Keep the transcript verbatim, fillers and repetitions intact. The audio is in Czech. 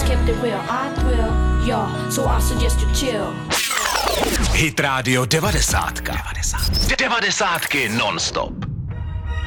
kept it real, I thrill, yo, so I suggest you chill. Hit Radio devadesátka. Devadesátky non-stop.